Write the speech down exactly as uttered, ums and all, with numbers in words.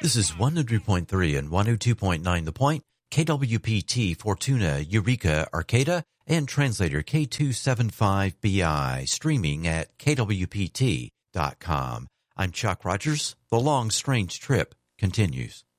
This is one hundred point three and one oh two point nine The Point, K W P T Fortuna, Eureka, Arcata, and translator K two seventy-five B I, streaming at K W P T dot com. I'm Chuck Rogers. The long, strange trip continues.